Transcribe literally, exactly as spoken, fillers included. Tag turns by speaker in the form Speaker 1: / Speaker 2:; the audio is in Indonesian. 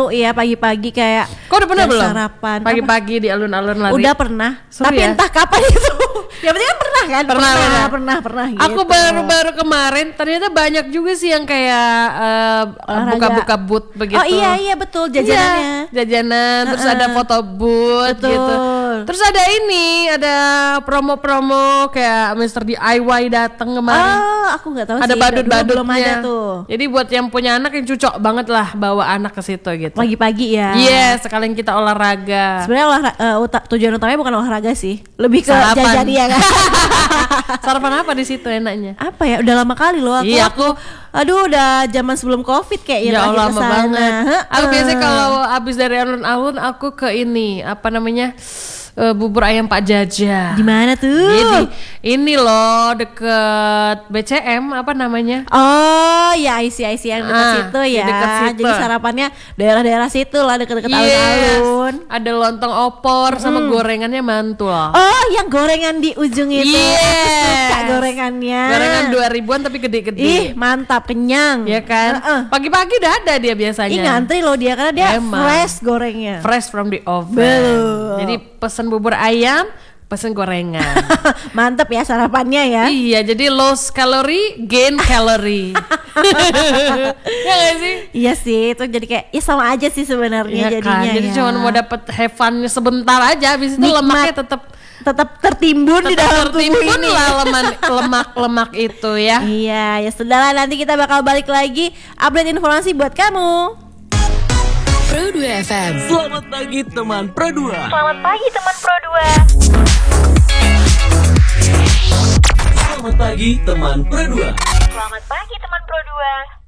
Speaker 1: ya pagi-pagi kayak
Speaker 2: Kau udah pernah belum?
Speaker 1: Sarapan
Speaker 2: Pagi-pagi di alun-alun lari.
Speaker 1: Udah pernah.
Speaker 2: Seru
Speaker 1: Tapi
Speaker 2: ya?
Speaker 1: entah kapan itu. Ya berarti kan pernah kan?
Speaker 2: Pernah,
Speaker 1: pernah,
Speaker 2: pernah,
Speaker 1: pernah, pernah gitu.
Speaker 2: Aku baru-baru kemarin ternyata banyak juga sih yang kayak uh, buka-buka booth begitu.
Speaker 1: Oh iya iya betul jajanannya.
Speaker 2: Iya, jajanan, terus
Speaker 1: Uh-uh.
Speaker 2: ada foto booth
Speaker 1: Betul.
Speaker 2: gitu. Terus ada ini, ada promo-promo kayak mister D I Y datang kemarin.
Speaker 1: Oh, aku nggak tahu
Speaker 2: Ada
Speaker 1: sih.
Speaker 2: badut-badutnya.
Speaker 1: Belum ada tuh.
Speaker 2: Jadi buat yang punya anak yang cocok banget lah bawa anak ke situ gitu.
Speaker 1: Pagi-pagi ya.
Speaker 2: Yes, sekalian kita olahraga.
Speaker 1: Sebenarnya olah, uh, uta- tujuan utamanya bukan olahraga sih, lebih ke
Speaker 2: Sarapan.
Speaker 1: jajan ya kan.
Speaker 2: Sarapan apa di situ enaknya?
Speaker 1: Apa ya? Udah lama kali loh aku.
Speaker 2: Iya, aku
Speaker 1: Aduh, udah zaman sebelum Covid kayaknya.
Speaker 2: ya Allah, lama banget.
Speaker 1: Heeh.
Speaker 2: Aku biasanya kalau abis dari alun-alun aku ke ini, apa namanya? Uh, bubur ayam Pak Jaja.
Speaker 1: Di mana tuh?
Speaker 2: Jadi ini loh deket B C M apa namanya?
Speaker 1: Oh ya I C I C yang dekat
Speaker 2: Ah,
Speaker 1: situ
Speaker 2: di
Speaker 1: ya.
Speaker 2: dekat situ.
Speaker 1: Jadi sarapannya daerah-daerah situ lah deket-deket
Speaker 2: Yes.
Speaker 1: alun-alun.
Speaker 2: Ada lontong opor sama gorengannya mantul.
Speaker 1: Oh yang gorengan di ujung itu.
Speaker 2: Yes.
Speaker 1: Aku suka gorengannya.
Speaker 2: Gorengan dua ribuan tapi gede-gede.
Speaker 1: Ih mantap kenyang.
Speaker 2: Ya kan?
Speaker 1: Heeh.
Speaker 2: Pagi-pagi udah ada dia biasanya.
Speaker 1: Ih ngantri loh dia karena dia
Speaker 2: Emang.
Speaker 1: fresh gorengnya.
Speaker 2: Fresh from the oven.
Speaker 1: Betul.
Speaker 2: Jadi pesen bubur ayam, pesen gorengan.
Speaker 1: Mantep ya sarapannya ya.
Speaker 2: Iya, jadi loss kalori, gain kalori. Ya gak sih?
Speaker 1: Iya sih, itu jadi kayak ya sama aja sih sebenarnya
Speaker 2: Iya kan?
Speaker 1: jadinya.
Speaker 2: Jadi
Speaker 1: ya.
Speaker 2: cuma mau dapet have fun-nya sebentar aja, habis itu
Speaker 1: Nikmat.
Speaker 2: lemaknya tetap
Speaker 1: tetap tertimbun di dalam tubuh
Speaker 2: tertimbun
Speaker 1: ini.
Speaker 2: lah lemak- lemak-lemak itu ya.
Speaker 1: Iya, ya sudahlah nanti kita bakal balik lagi update informasi buat kamu.
Speaker 3: Pro dua F M.
Speaker 4: Selamat pagi teman Pro dua.
Speaker 5: Selamat pagi teman Pro dua.
Speaker 4: Selamat pagi teman Pro dua.
Speaker 5: Selamat pagi teman Pro dua.